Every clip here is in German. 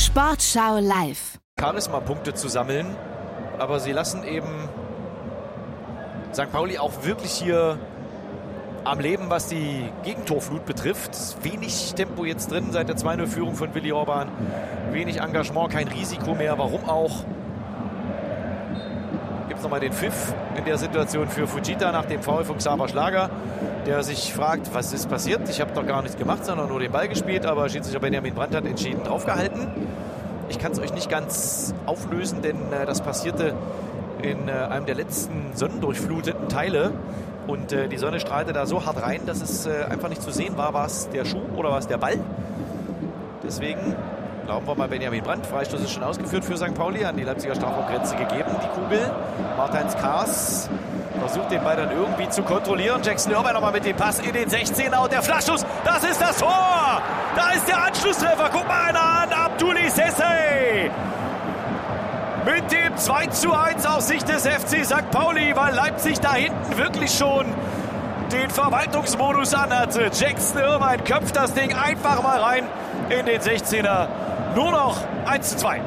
Sportschau live. Charisma-Punkte zu sammeln, aber sie lassen eben St. Pauli auch wirklich hier am Leben, was die Gegentorflut betrifft. Wenig Tempo jetzt drin seit der 2-0-Führung von Willi Orban. Wenig Engagement, kein Risiko mehr. Warum auch? Gibt es nochmal den Pfiff in der Situation für Fujita nach dem Foul von Xaver Schlager, der sich fragt, was ist passiert? Ich habe doch gar nichts gemacht, sondern nur den Ball gespielt, aber Schiedsrichter Benjamin Brandt hat entschieden draufgehalten. Ich kann es euch nicht ganz auflösen, denn das passierte in einem der letzten sonnendurchfluteten Teile. Und die Sonne strahlte da so hart rein, dass es einfach nicht zu sehen war, war es der Schuh oder war es der Ball. Deswegen glauben wir mal Benjamin Brandt. Freistoß ist schon ausgeführt für St. Pauli, an die Leipziger Strafraumgrenze gegeben, die Kugel. Martins Kaas versucht den Ball dann irgendwie zu kontrollieren. Jackson Irvine nochmal mit dem Pass in den 16er und der Flachschuss, das ist das Tor! Da ist der Anschlusstreffer, guck mal einer an, Abdoulaye Cissé! Mit dem 2:1 aus Sicht des FC St. Pauli, weil Leipzig da hinten wirklich schon den Verwaltungsmodus anhatte. Jackson Irvine köpft das Ding einfach mal rein in den 16er. Nur noch 1:2.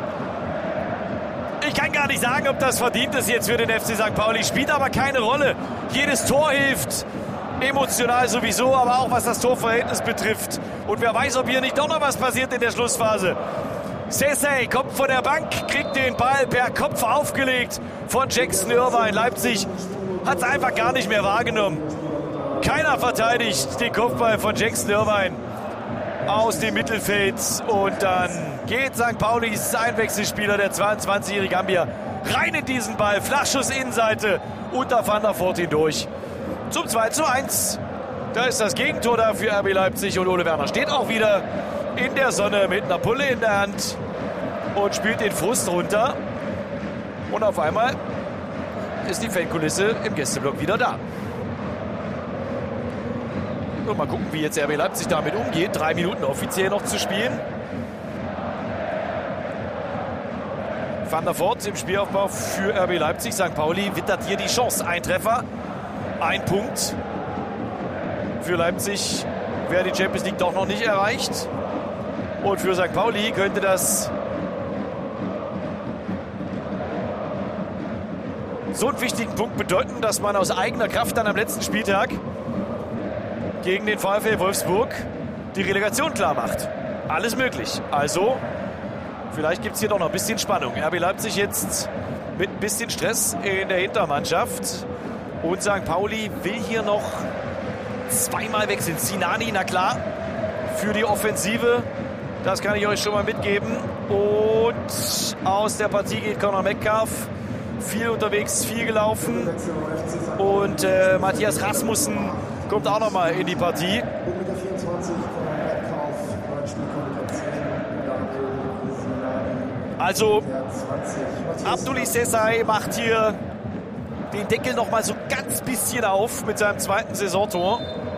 Ich kann gar nicht sagen, ob das verdient ist jetzt für den FC St. Pauli. Spielt aber keine Rolle. Jedes Tor hilft. Emotional sowieso, aber auch was das Torverhältnis betrifft. Und wer weiß, ob hier nicht doch noch was passiert in der Schlussphase. Cissé kommt von der Bank, kriegt den Ball per Kopf aufgelegt von Jackson Irvine. Leipzig hat es einfach gar nicht mehr wahrgenommen. Keiner verteidigt den Kopfball von Jackson Irvine aus dem Mittelfeld. Und dann geht St. Paulis Einwechselspieler, der 22-jährige Gambier, rein in diesen Ball. Flachschuss Innenseite, unter Van der Voort hindurch. Zum 2:1. Da ist das Gegentor da für RB Leipzig und Ole Werner steht auch wieder in der Sonne mit einer Pulle in der Hand und spielt den Frust runter. Und auf einmal ist die Fankulisse im Gästeblock wieder da. Und mal gucken, wie jetzt RB Leipzig damit umgeht. 3 Minuten offiziell noch zu spielen. Van der Voort im Spielaufbau für RB Leipzig. St. Pauli wittert hier die Chance. Ein Treffer, ein Punkt. Für Leipzig wäre die Champions League doch noch nicht erreicht. Und für St. Pauli könnte das so einen wichtigen Punkt bedeuten, dass man aus eigener Kraft dann am letzten Spieltag gegen den VfL Wolfsburg die Relegation klar macht. Alles möglich. Also, vielleicht gibt es hier doch noch ein bisschen Spannung. RB Leipzig jetzt mit ein bisschen Stress in der Hintermannschaft. Und St. Pauli will hier noch zweimal wechseln. Sinani, na klar, für die Offensive. Das kann ich euch schon mal mitgeben. Und aus der Partie geht Conor Metcalf. Viel unterwegs, viel gelaufen. Und Matthias Rasmussen kommt auch noch mal in die Partie. Also Abdoulaye Cissé macht hier den Deckel noch mal so ganz bisschen auf mit seinem zweiten Saisontor.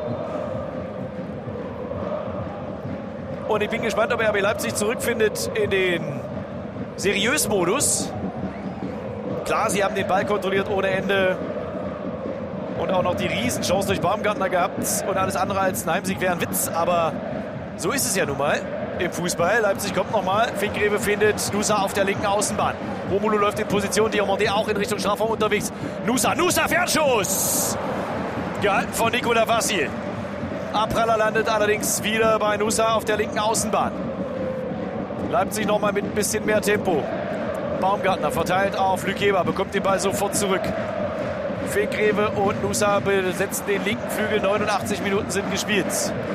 Und ich bin gespannt, ob RB Leipzig zurückfindet in den Seriös-Modus. Klar, sie haben den Ball kontrolliert ohne Ende und auch noch die Riesenchance durch Baumgartner gehabt. Und alles andere als ein Heimsieg wäre ein Witz, aber so ist es ja nun mal im Fußball. Leipzig kommt nochmal, Finkgreve findet Nusa auf der linken Außenbahn. Romulu läuft in Position, Diomande auch in Richtung Strafraum unterwegs. Nusa, Fernschuss! Gehalten von Nicola Vassil. Abpraller landet allerdings wieder bei Nusa auf der linken Außenbahn. Leipzig nochmal mit ein bisschen mehr Tempo. Baumgartner verteilt auf Lükeba, bekommt den Ball sofort zurück. Finkgreve und Nusa besetzen den linken Flügel. 89 Minuten sind gespielt.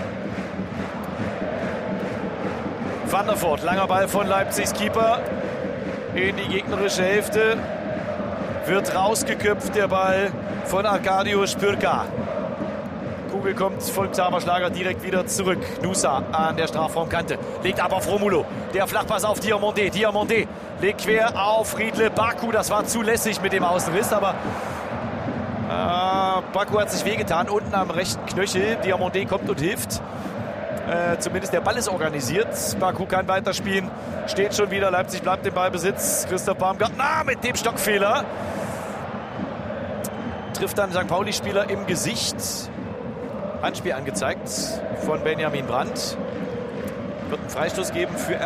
Van der Voort, langer Ball von Leipzigs Keeper in die gegnerische Hälfte. Wird rausgeköpft der Ball von Arkadiusz Pyrka. Kugel kommt von Xaver Schlager direkt wieder zurück. Nusa an der Strafraumkante. Legt ab auf Romulu. Der Flachpass auf Diomande. Diomande legt quer auf Riedle Baku. Das war zulässig mit dem Außenriss, aber Baku hat sich wehgetan. Unten am rechten Knöchel. Diomande kommt und hilft. Zumindest der Ball ist organisiert. Baku kann weiterspielen. Steht schon wieder. Leipzig bleibt im Ballbesitz. Christoph Baumgartner mit dem Stockfehler. Trifft dann St. Pauli-Spieler im Gesicht. Handspiel angezeigt von Benjamin Brandt. Wird einen Freistoß geben für